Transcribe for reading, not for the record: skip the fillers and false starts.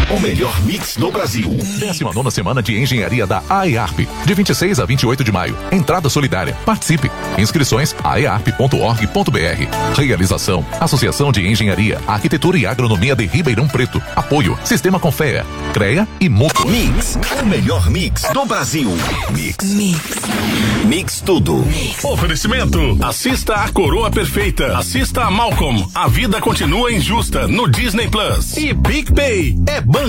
O melhor mix do Brasil. 19ª semana de engenharia da AEARP, de 26 a 28 de maio. Entrada solidária. Participe. Inscrições aearp.org.br. Realização: Associação de Engenharia, Arquitetura e Agronomia de Ribeirão Preto. Apoio: Sistema Confea, CREA e Moto. Mix, o melhor mix do Brasil. Mix tudo. Oferecimento: assista a Coroa Perfeita, assista a Malcolm, A Vida Continua Injusta no Disney Plus. E PicPay é banco.